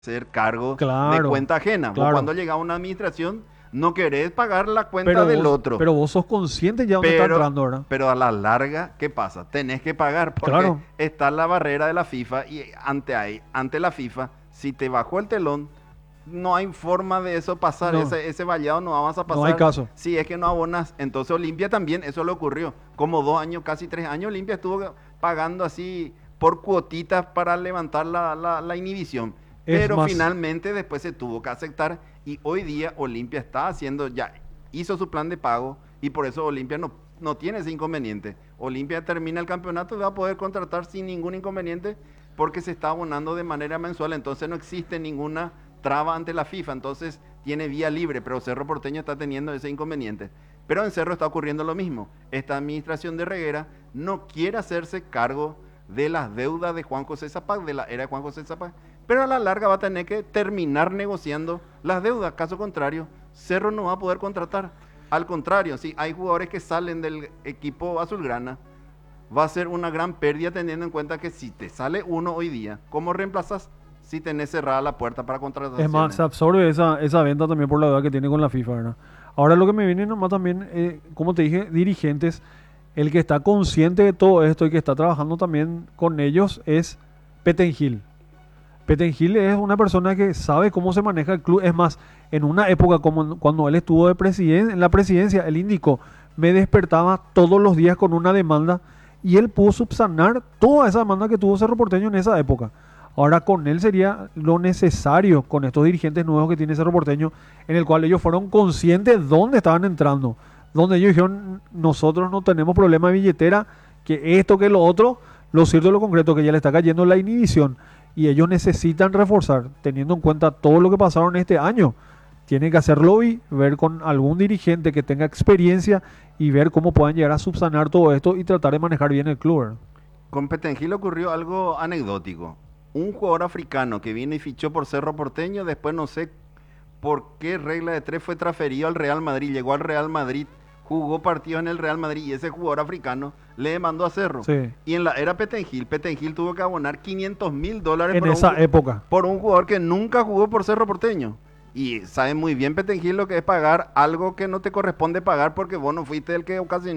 hacer cargo de Claro, cuenta ajena. Vos claro. cuando llegás a una administración no querés pagar la cuenta del otro, Pero vos sos consciente ya dónde está pero, entrando, ¿verdad? pero a la larga, ¿qué pasa? Tenés que pagar porque Claro, está la barrera de la FIFA y ante la FIFA, si te bajó el telón, no hay forma de eso pasar, no, ese vallado no vas a no hay pasar caso. si es que no abonas. Entonces Olimpia también, eso le ocurrió. Como 2 años, casi 3 años, Olimpia estuvo pagando así por cuotitas para levantar la inhibición. Es Pero más, finalmente después se tuvo que aceptar y hoy día Olimpia está haciendo, ya hizo su plan de pago y por eso Olimpia no tiene ese inconveniente. Olimpia termina el campeonato y va a poder contratar sin ningún inconveniente porque se está abonando de manera mensual, entonces no existe ninguna traba ante la FIFA, entonces tiene vía libre, pero Cerro Porteño está teniendo ese inconveniente. Pero en Cerro está ocurriendo lo mismo. Esta administración de Reguera no quiere hacerse cargo de las deudas de Juan José Zapac, de la era de Juan José Zapac, pero a la larga va a tener que terminar negociando las deudas. Caso contrario, Cerro no va a poder contratar. Al contrario, si hay jugadores que salen del equipo azulgrana, va a ser una gran pérdida teniendo en cuenta que si te sale uno hoy día, ¿cómo reemplazas si tenés cerrada la puerta para es más, contrataciones? se absorbe esa venta también por la deuda que tiene con la FIFA, ¿verdad? Ahora lo que me viene nomás también, como te dije, dirigentes, el que está consciente de todo esto y que está trabajando también con ellos es Petengil. Petengil es una persona que sabe cómo se maneja el club. Es más, en una época como cuando él estuvo en la presidencia, él indicó, me despertaba todos los días con una demanda y él pudo subsanar toda esa demanda que tuvo Cerro Porteño en esa época. Ahora con él sería lo necesario con estos dirigentes nuevos que tiene Cerro Porteño, en el cual ellos fueron conscientes de dónde estaban entrando, donde ellos dijeron, nosotros no tenemos problema de billetera, que esto, que lo otro, lo cierto y lo concreto, que ya le está cayendo la inhibición y ellos necesitan reforzar, teniendo en cuenta todo lo que pasaron este año. Tienen que hacer lobby, ver con algún dirigente que tenga experiencia y ver cómo puedan llegar a subsanar todo esto y tratar de manejar bien el club, ¿verdad? Con Petengil ocurrió algo anecdótico. Un jugador africano que vino y fichó por Cerro Porteño, después no sé por qué regla de tres fue transferido al Real Madrid, llegó al Real Madrid, jugó partidos en el Real Madrid y ese jugador africano le demandó a Cerro. Sí, Y en la era Petengil tuvo que abonar $500,000 en esa época. por un jugador que nunca jugó por Cerro Porteño. Y sabe muy bien Petengil lo que es pagar algo que no te corresponde pagar porque vos no fuiste el que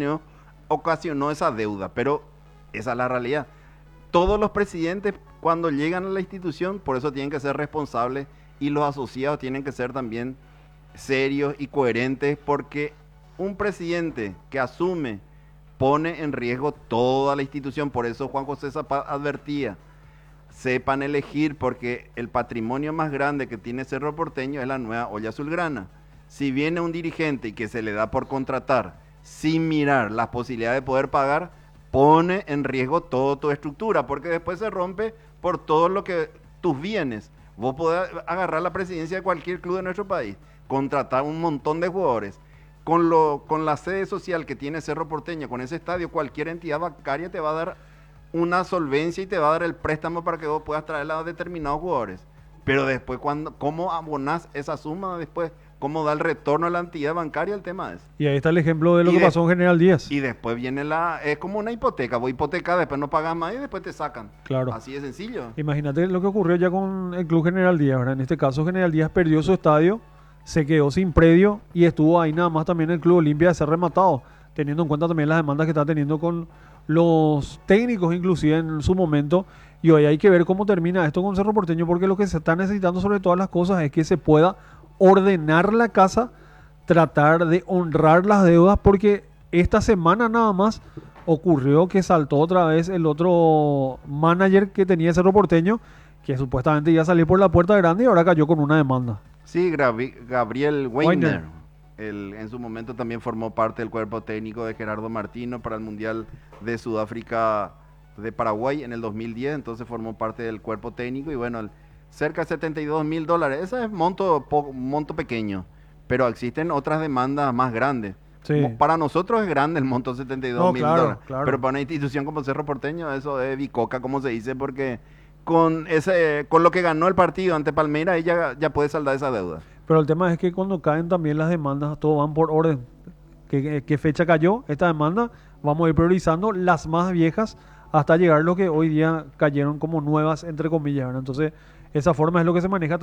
ocasionó esa deuda. Pero esa es la realidad. Todos los presidentes cuando llegan a la institución, por eso tienen que ser responsables y los asociados tienen que ser también serios y coherentes porque un presidente que asume pone en riesgo toda la institución. Por eso Juan José Zapata advertía, sepan elegir porque el patrimonio más grande que tiene Cerro Porteño es la nueva olla azulgrana. Si viene un dirigente y que se le da por contratar sin mirar las posibilidades de poder pagar, pone en riesgo toda tu estructura, porque después se rompe por todo lo que tus bienes. Vos podés agarrar la presidencia de cualquier club de nuestro país, contratar un montón de jugadores. Con la sede social que tiene Cerro Porteño, con ese estadio, cualquier entidad bancaria te va a dar una solvencia y te va a dar el préstamo para que vos puedas traer a determinados jugadores. Pero después, ¿cómo abonás esa suma después? ¿Cómo da el retorno a la entidad bancaria? El tema es. Y ahí está el ejemplo de lo Y, que de, pasó en General Díaz. y después viene es como una hipoteca. Vos hipotecas, después no pagas más y después te sacan. Claro. Así de sencillo. Imagínate lo que ocurrió ya con el Club General Díaz, ¿verdad? En este caso, General Díaz perdió su estadio, se quedó sin predio y estuvo ahí nada más también el Club Olimpia de ser rematado, teniendo en cuenta también las demandas que está teniendo con los técnicos, inclusive en su momento. Y hoy hay que ver cómo termina esto con Cerro Porteño, porque lo que se está necesitando sobre todas las cosas es que se pueda ordenar la casa, tratar de honrar las deudas, porque esta semana nada más ocurrió que saltó otra vez el otro manager que tenía Cerro Porteño, que supuestamente iba a salir por la puerta grande y ahora cayó con una demanda. Sí, Gabriel Weiner. Weiner. Él en su momento también formó parte del cuerpo técnico de Gerardo Martino para el Mundial de Sudáfrica de Paraguay en el 2010, entonces formó parte del cuerpo técnico y bueno, cerca de $72,000, ese es monto pequeño, pero existen otras demandas más grandes. Sí. Para nosotros es grande el monto setenta y dos No, mil claro, dólares, pero claro. para una institución como Cerro Porteño eso es bicoca, como se dice, porque con lo que ganó el partido ante Palmeiras ella ya puede saldar esa deuda. Pero el tema es que cuando caen también las demandas, todo van por orden. ¿Qué fecha cayó esta demanda? Vamos a ir priorizando las más viejas hasta llegar a lo que hoy día cayeron como nuevas, entre comillas, ¿verdad? Entonces, esa forma es lo que se maneja